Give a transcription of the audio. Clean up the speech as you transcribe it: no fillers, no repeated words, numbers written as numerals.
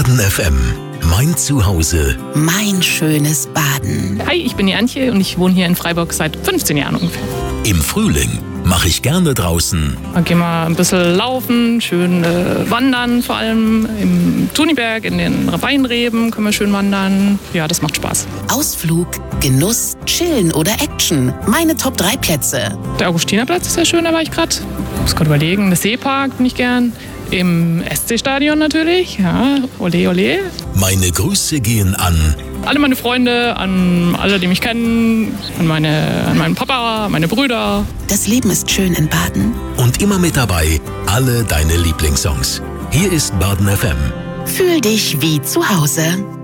Baden FM. Mein Zuhause. Mein schönes Baden. Hi, ich bin die Antje und ich wohne hier in Freiburg seit 15 Jahren ungefähr. Im Frühling mache ich gerne draußen. Dann gehen wir ein bisschen laufen, schön wandern, vor allem im Tuniberg, in den Weinreben können wir schön wandern. Ja, das macht Spaß. Ausflug, Genuss, Chillen oder Action. Meine Top 3 Plätze. Der Augustinerplatz ist sehr schön, da war ich gerade. Ich muss gerade überlegen, der Seepark bin ich gern. Im SC-Stadion natürlich, ja, ole ole. Meine Grüße gehen an Alle meine Freunde, an alle, die mich kennen, an meinen Papa, meine Brüder. Das Leben ist schön in Baden. und immer mit dabei alle deine Lieblingssongs. Hier ist Baden FM. Fühl dich wie zu Hause.